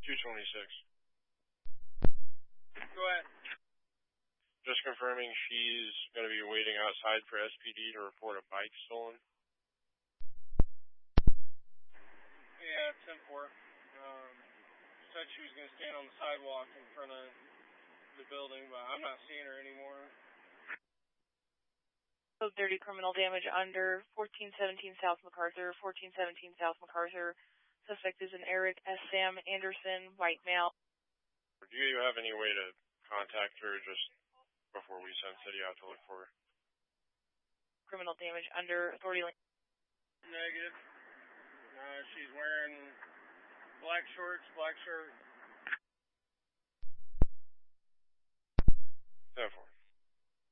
226. Go ahead. Just confirming she's going to be waiting outside for SPD to report a bike stolen. Yeah, 10-4. Said she was going to stand on the sidewalk in front of the building, but I'm not seeing her anymore. 30 criminal damage under 1417 South MacArthur, 1417 South MacArthur. Suspect is an Eric S. Sam Anderson, white male. Do you have any way to contact her just before we send city out to look for her? Criminal damage under authority lane. Negative. She's wearing black shorts, black shirt. 10-4.